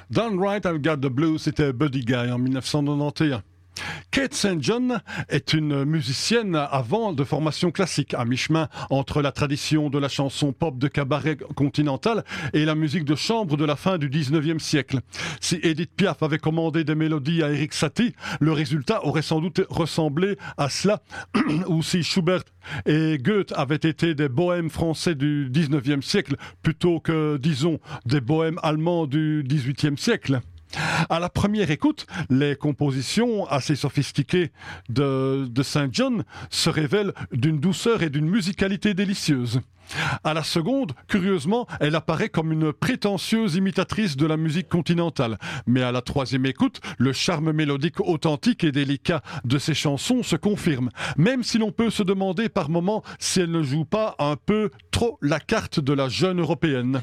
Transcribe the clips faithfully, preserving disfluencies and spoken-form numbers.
Downright I've Got the Blues, c'était Buddy Guy en dix-neuf cent quatre-vingt-onze. Kate Saint John est une musicienne avant de formation classique, à mi-chemin entre la tradition de la chanson pop de cabaret continental et la musique de chambre de la fin du dix-neuvième siècle. Si Edith Piaf avait commandé des mélodies à Erik Satie, le résultat aurait sans doute ressemblé à cela, ou si Schubert et Goethe avaient été des bohèmes français du dix-neuvième siècle plutôt que, disons, des bohèmes allemands du dix-huitième siècle. À la première écoute, les compositions assez sophistiquées de, de Saint John se révèlent d'une douceur et d'une musicalité délicieuse. À la seconde, curieusement, elle apparaît comme une prétentieuse imitatrice de la musique continentale. Mais à la troisième écoute, le charme mélodique authentique et délicat de ses chansons se confirme, même si l'on peut se demander par moments si elle ne joue pas un peu trop la carte de la jeune européenne.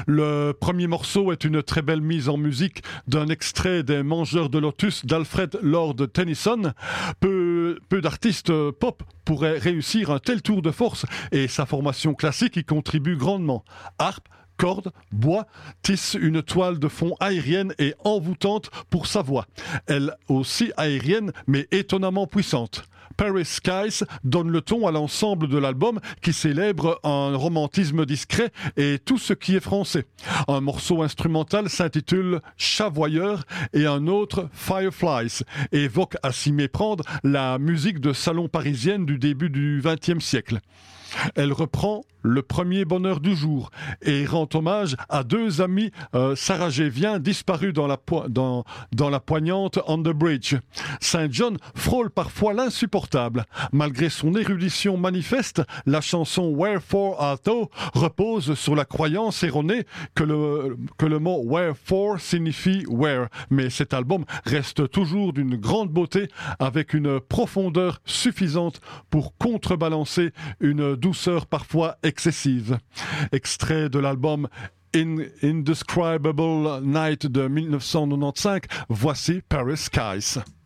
Le premier morceau est une très belle mise en musique d'un extrait des Mangeurs de Lotus d'Alfred Lord Tennyson. Peu, peu d'artistes pop pourraient réussir un tel tour de force et sa formation classique y contribue grandement. Harpe, cordes, bois, tisse une toile de fond aérienne et envoûtante pour sa voix. Elle aussi aérienne mais étonnamment puissante. Paris Skies donne le ton à l'ensemble de l'album qui célèbre un romantisme discret et tout ce qui est français. Un morceau instrumental s'intitule Chavoyeur et un autre Fireflies évoque à s'y méprendre la musique de salon parisienne du début du vingtième siècle. Elle reprend le premier bonheur du jour et rend hommage à deux amis euh, sarragéviens disparus dans la, po- dans, dans la poignante On the Bridge. Saint John frôle parfois l'insupportable. Malgré son érudition manifeste, la chanson Wherefore Art Thou repose sur la croyance erronée que le, que le mot Wherefore signifie Where. Mais cet album reste toujours d'une grande beauté avec une profondeur suffisante pour contrebalancer une douceur parfois excessive. Extrait de l'album In Indescribable Night de dix-neuf cent quatre-vingt-quinze, voici Paris Skies.